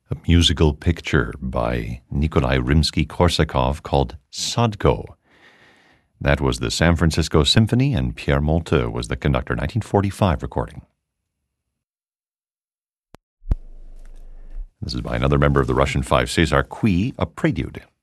a musical picture by Nikolai Rimsky-Korsakov called Sadko. That was the San Francisco Symphony, and Pierre Monteux was the conductor, 1945 recording. This is by another member of the Russian Five, Cesar Cui, a prelude.